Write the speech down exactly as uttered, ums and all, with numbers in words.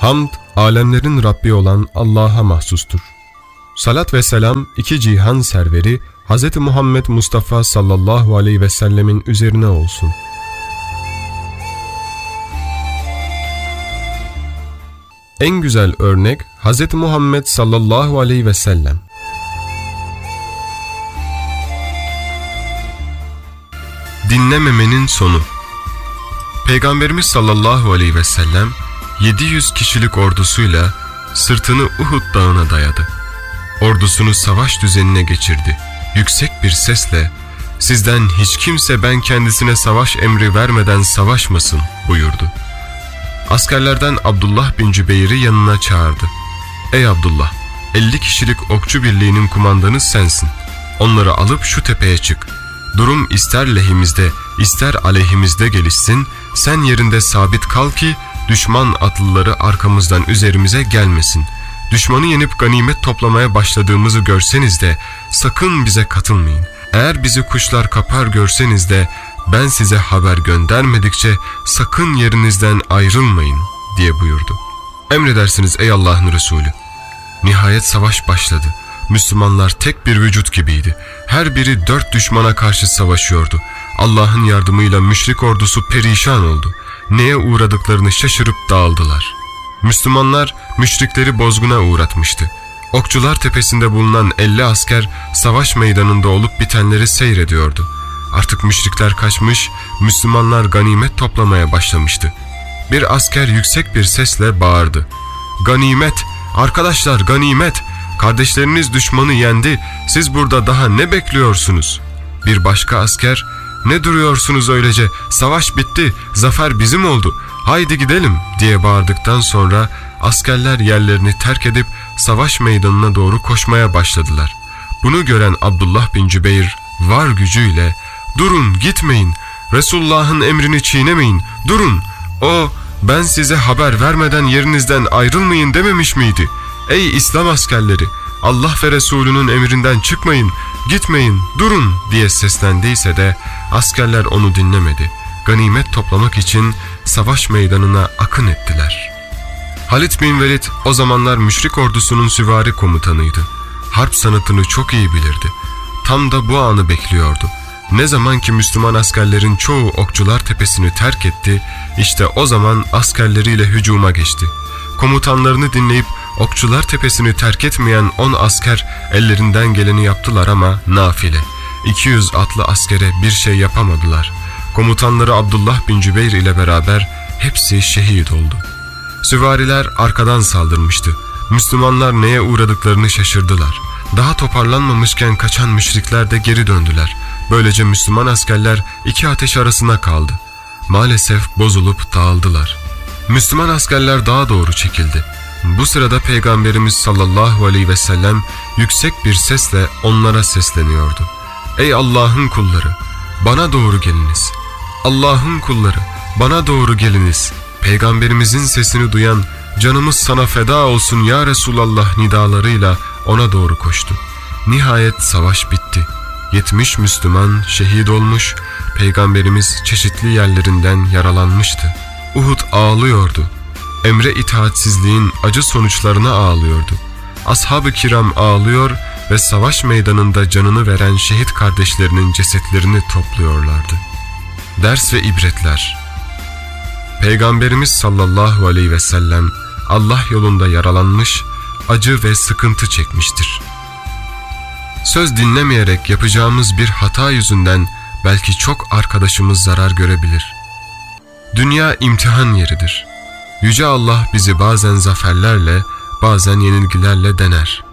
Hamd, alemlerin Rabbi olan Allah'a mahsustur. Salat ve selam iki cihan serveri Hz. Muhammed Mustafa sallallahu aleyhi ve sellemin üzerine olsun. En güzel örnek Hz. Muhammed sallallahu aleyhi ve sellem. Dinlememenin sonu. Peygamberimiz sallallahu aleyhi ve sellem yedi yüz kişilik ordusuyla sırtını Uhud dağına dayadı. Ordusunu savaş düzenine geçirdi. Yüksek bir sesle "Sizden hiç kimse ben kendisine savaş emri vermeden savaşmasın" buyurdu. Askerlerden Abdullah bin Cübeyr'i yanına çağırdı. "Ey Abdullah, elli kişilik okçu birliğinin kumandanı sensin. Onları alıp şu tepeye çık. Durum ister lehimizde ister aleyhimizde gelişsin, sen yerinde sabit kal ki düşman atlıları arkamızdan üzerimize gelmesin. Düşmanı yenip ganimet toplamaya başladığımızı görseniz de sakın bize katılmayın. Eğer bizi kuşlar kapar görseniz de ben size haber göndermedikçe sakın yerinizden ayrılmayın" diye buyurdu. Emredersiniz ey Allah'ın Resulü. Nihayet savaş başladı. Müslümanlar tek bir vücut gibiydi. Her biri dört düşmana karşı savaşıyordu. Allah'ın yardımıyla müşrik ordusu perişan oldu. Neye uğradıklarını şaşırıp dağıldılar. Müslümanlar müşrikleri bozguna uğratmıştı. Okçular Tepesi'nde bulunan elli asker savaş meydanında olup bitenleri seyrediyordu. Artık müşrikler kaçmış, Müslümanlar ganimet toplamaya başlamıştı. Bir asker yüksek bir sesle bağırdı. "Ganimet! Arkadaşlar ganimet! Kardeşleriniz düşmanı yendi, siz burada daha ne bekliyorsunuz?" Bir başka asker, "Ne duruyorsunuz öylece, savaş bitti, zafer bizim oldu, haydi gidelim" diye bağırdıktan sonra askerler yerlerini terk edip savaş meydanına doğru koşmaya başladılar. Bunu gören Abdullah bin Cübeyr var gücüyle "Durun, gitmeyin, Resulullah'ın emrini çiğnemeyin, durun, o ben size haber vermeden yerinizden ayrılmayın dememiş miydi? Ey İslam askerleri, Allah ve Resulünün emrinden çıkmayın, gitmeyin, durun" diye seslendiyse de askerler onu dinlemedi. Ganimet toplamak için savaş meydanına akın ettiler. Halid bin Velid o zamanlar müşrik ordusunun süvari komutanıydı. Harp sanatını çok iyi bilirdi. Tam da bu anı bekliyordu. Ne zaman ki Müslüman askerlerin çoğu Okçular Tepesi'ni terk etti, işte o zaman askerleriyle hücuma geçti. Komutanlarını dinleyip Okçular Tepesi'ni terk etmeyen on asker ellerinden geleni yaptılar ama nafile. iki yüz atlı askere bir şey yapamadılar. Komutanları Abdullah bin Cübeyr ile beraber hepsi şehit oldu. Süvariler arkadan saldırmıştı. Müslümanlar neye uğradıklarını şaşırdılar. Daha toparlanmamışken kaçan müşrikler de geri döndüler. Böylece Müslüman askerler iki ateş arasına kaldı. Maalesef bozulup dağıldılar. Müslüman askerler dağa doğru çekildi. Bu sırada Peygamberimiz sallallahu aleyhi ve sellem yüksek bir sesle onlara sesleniyordu. "Ey Allah'ın kulları, bana doğru geliniz. Allah'ın kulları, bana doğru geliniz." Peygamberimizin sesini duyan "Canımız sana feda olsun ya Resulallah" nidalarıyla ona doğru koştu. Nihayet savaş bitti. yetmiş Müslüman şehit olmuş, Peygamberimiz çeşitli yerlerinden yaralanmıştı. Uhud ağlıyordu. Emre itaatsizliğin acı sonuçlarına ağlıyordu. Ashab-ı kiram ağlıyor ve savaş meydanında canını veren şehit kardeşlerinin cesetlerini topluyorlardı. Ders ve ibretler. Peygamberimiz sallallahu aleyhi ve sellem Allah yolunda yaralanmış, acı ve sıkıntı çekmiştir. Söz dinlemeyerek yapacağımız bir hata yüzünden belki çok arkadaşımız zarar görebilir. Dünya imtihan yeridir. Yüce Allah bizi bazen zaferlerle, bazen yenilgilerle dener.